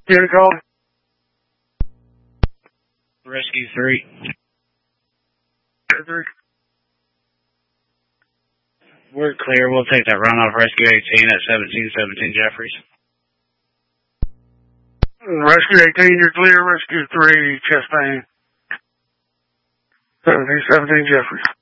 You call? Rescue 3. 3. We're clear. We'll take that runoff Rescue 18 at 1717 Jeffries. Rescue 18, you're clear. Rescue 3, chest pain. 1717 Jeffries.